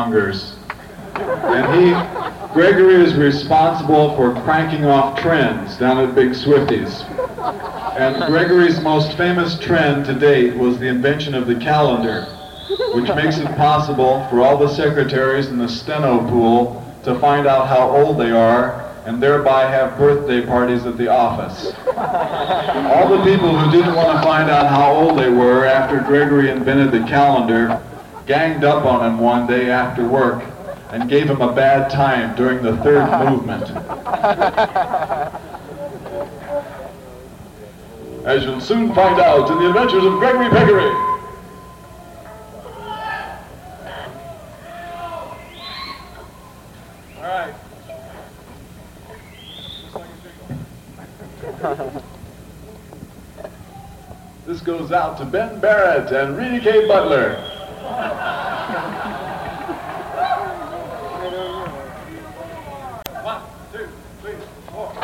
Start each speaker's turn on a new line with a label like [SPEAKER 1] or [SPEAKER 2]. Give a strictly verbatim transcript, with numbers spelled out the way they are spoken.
[SPEAKER 1] mongers. And he, Gregory is responsible for cranking off trends down at Big Swifty's. And Gregory's most famous trend to date was the invention of the calendar, which makes it possible for all the secretaries in the steno pool to find out how old they are and thereby have birthday parties at the office. All the people who didn't want to find out how old they were after Gregory invented the calendar ganged up on him one day after work and gave him a bad time during the third movement. As you'll soon find out in the adventures of Gregory Peccary. This goes out to Ben Barrett and Reedy K. Butler. One, two, three, four.